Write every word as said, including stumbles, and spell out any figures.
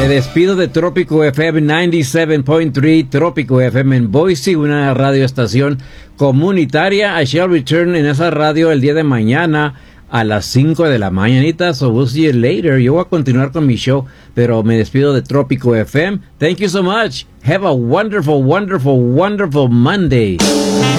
Me despido de Trópico F M noventa y siete punto tres, Trópico F M en Boise, una radioestación comunitaria. I shall return en esa radio el día de mañana a las cinco de la mañanita, so we'll see you later. Yo voy a continuar con mi show, pero me despido de Trópico F M. Thank you so much. Have a wonderful, wonderful, wonderful Monday.